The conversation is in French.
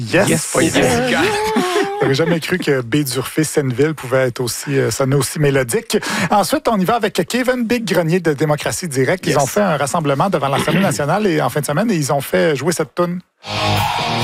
Yes, J'aurais jamais cru que Baie-d'Urfé-Senneville pouvait être sonner aussi mélodique. Ensuite, on y va avec Kevin Big Grenier de Démocratie Directe. Ils ont fait un rassemblement devant l'Assemblée nationale en fin de semaine et ils ont fait jouer cette toune.